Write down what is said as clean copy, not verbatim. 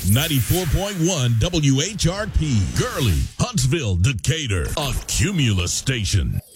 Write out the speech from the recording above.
94.1 WHRP, Gurley, Huntsville, Decatur, a Cumulus station.